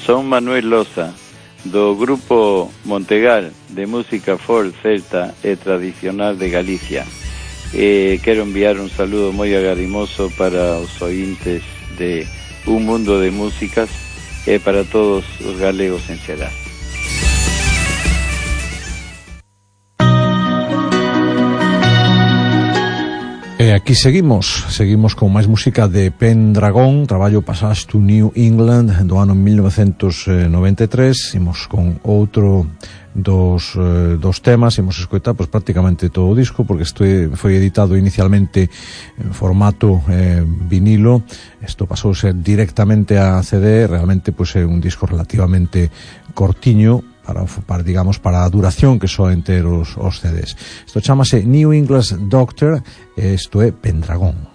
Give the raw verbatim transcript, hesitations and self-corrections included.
son Manuel Loza, do grupo Montegal de música folk, celta e tradicional de Galicia. Eh, quero enviar un saludo moi agarimoso para os ointes de Un Mundo de Músicas e para todos os galegos en xeral. E aquí seguimos, seguimos con máis música de Pendragón, traballo Passage to New England do ano mil novecentos noventa e tres. Imos con outro dos, eh, dos temas, imos escoitar pues, prácticamente todo o disco, porque isto foi editado inicialmente en formato eh, vinilo. Isto pasou a ser directamente a C D, realmente pues, é un disco relativamente cortiño, para, para digamos para a duración que soen ter os, os C Ds. Isto chamase New English Doctor e isto é Pendragón.